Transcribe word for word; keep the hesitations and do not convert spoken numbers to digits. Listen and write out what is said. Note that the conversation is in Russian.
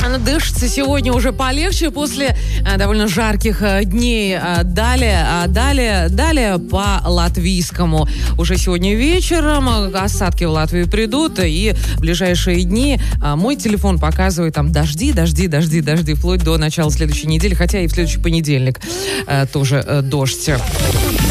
Дышится сегодня уже полегче после а, довольно жарких а, дней. А, далее, а, далее, далее по латвийскому. Уже сегодня вечером осадки в Латвию придут, и в ближайшие дни а, мой телефон показывает там дожди, дожди, дожди, дожди, вплоть до начала следующей недели, хотя и в следующий понедельник а, тоже а, дождь.